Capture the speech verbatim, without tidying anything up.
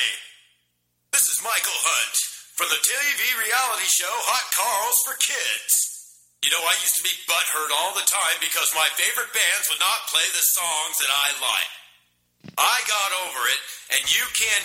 This is Michael Hunt from the T V reality show Hot Carls for Kids. You know, I used to be butthurt all the time because my favorite bands would not play the songs that I like. I got over it, and you can